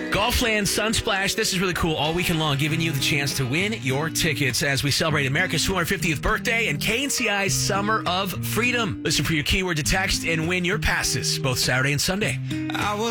Golfland Sunsplash. This is really cool. All weekend long, giving you the chance to win your tickets as we celebrate America's 250th birthday and KNCI's Summer of Freedom. Listen for your keyword to text and win your passes both Saturday and Sunday.